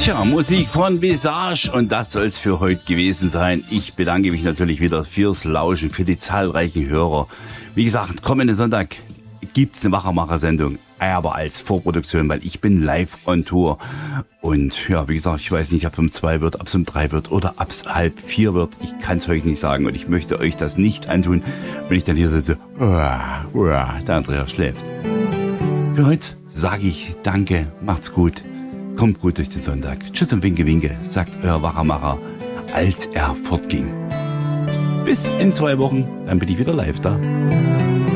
Tja, Musik von Visage und das soll's für heute gewesen sein. Ich bedanke mich natürlich wieder fürs Lauschen, für die zahlreichen Hörer. Wie gesagt, kommenden Sonntag gibt's eine Wachermacher-Sendung, aber als Vorproduktion, weil ich bin live on Tour. Und ja, wie gesagt, ich weiß nicht, ob es um 2 wird, ob es um 3 wird oder ob es 3:30 wird. Ich kann es euch nicht sagen und ich möchte euch das nicht antun, wenn ich dann hier sitze, der Andreas schläft. Für heute sage ich danke, macht's gut, kommt gut durch den Sonntag. Tschüss und Winke, Winke, sagt euer Wachermacher, als er fortging. Bis in 2 Wochen, dann bin ich wieder live da.